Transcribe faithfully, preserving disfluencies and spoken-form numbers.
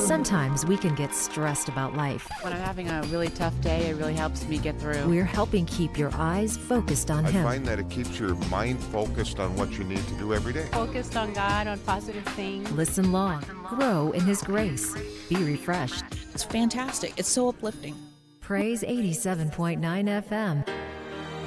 Sometimes we can get stressed about life. When I'm having a really tough day, it really helps me get through. We're helping keep your eyes focused on I Him. find that it keeps your mind focused on what you need to do every day. Focused on God, on positive things. Listen long, grow in His grace, be refreshed. It's fantastic. It's so uplifting. Praise eighty-seven point nine F M.